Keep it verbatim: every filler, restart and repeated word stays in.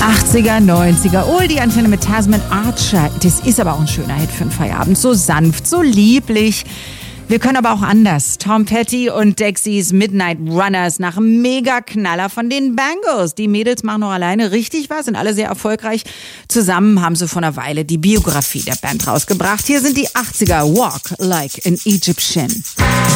achtziger, neunziger, oh, die Antenne mit Tasman Archer. Das ist aber auch ein schöner Hit für den Feierabend. So sanft, so lieblich. Wir können aber auch anders. Tom Petty und Dexys Midnight Runners nach einem Mega-Knaller von den Bangles. Die Mädels machen noch alleine richtig was, sind alle sehr erfolgreich. Zusammen haben sie vor einer Weile die Biografie der Band rausgebracht. Hier sind die achtziger, Walk Like an Egyptian.